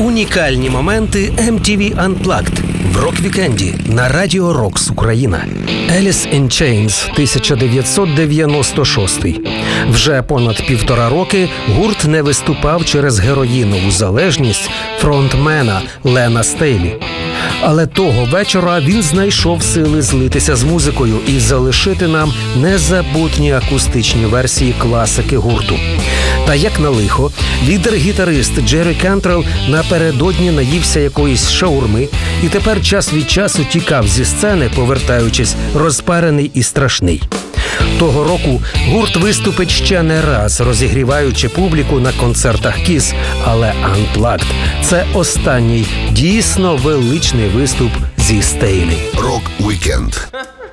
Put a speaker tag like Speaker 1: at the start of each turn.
Speaker 1: Унікальні моменти MTV Unplugged в рок-вікенді на Радіо Рокс Україна. Alice in Chains, 1996. Вже понад 1,5 роки гурт не виступав через героїнову залежність фронтмена Лена Стейлі. Але того вечора він знайшов сили злитися з музикою і залишити нам незабутні акустичні версії класики гурту. Та як на лихо, лідер-гітарист Джері Кантрелл напередодні наївся якоїсь шаурми і тепер час від часу тікав зі сцени, повертаючись розпарений і страшний. Того року гурт виступить ще не раз, розігріваючи публіку на концертах KISS, але Unplugged – це останній дійсно величний виступ зі Стейлі.
Speaker 2: Рок-вікенд.